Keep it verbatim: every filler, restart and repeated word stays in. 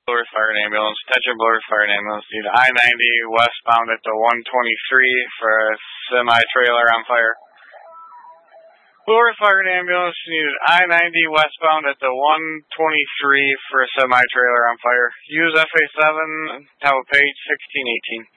Blue Earth Fire and Ambulance. Attention Blue Earth Fire and Ambulance. Need I ninety westbound at the one twenty-three for a semi-trailer on fire. Blue Earth Fire and Ambulance. Need I ninety westbound at the one twenty-three for a semi-trailer on fire. Use F A seven, tower page sixteen eighteen.